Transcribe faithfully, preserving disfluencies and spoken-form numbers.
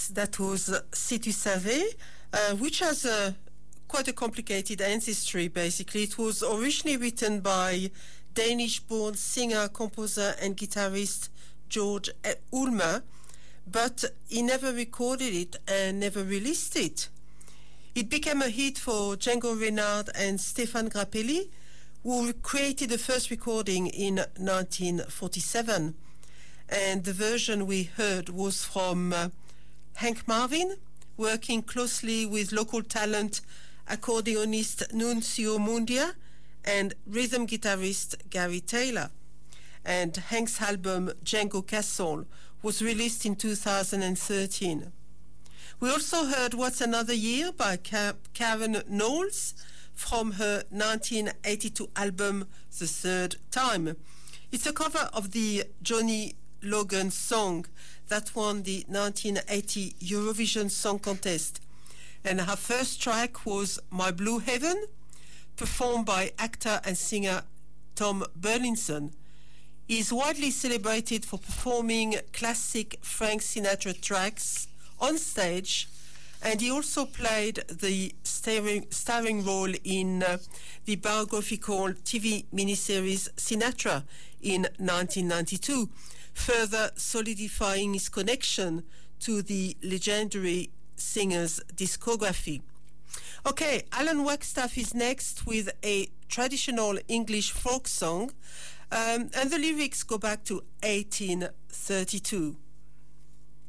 Yes, that was Si tu savais, uh, which has a quite a complicated ancestry, basically. It was originally written by Danish-born singer, composer, and guitarist George Ulmer, but he never recorded it and never released it. It became a hit for Django Reinhardt and Stéphane Grappelli, who created the first recording in nineteen forty-seven. And the version we heard was from uh, Hank Marvin, working closely with local talent accordiονist Nunzio Mundia and rhythm guitarist Gary Taylor. And Hank's album Django Castle was released in two thousand thirteen. We also heard What's Another Year by Ka- Karen Knowles from her nineteen eighty-two album The Third Time. It's a cover of the Johnny Logan song that won the nineteen eighty Eurovision Song Contest. And her first track was My Blue Heaven, performed by actor and singer Tom Burlinson. He is widely celebrated for performing classic Frank Sinatra tracks on stage, and he also played the starring, starring role in uh, the biographical T V miniseries Sinatra in nineteen ninety-two, further solidifying his connection to the legendary singer's discography. Okay, Alan Wagstaff is next with a traditional English folk song, um, and the lyrics go back to eighteen thirty-two.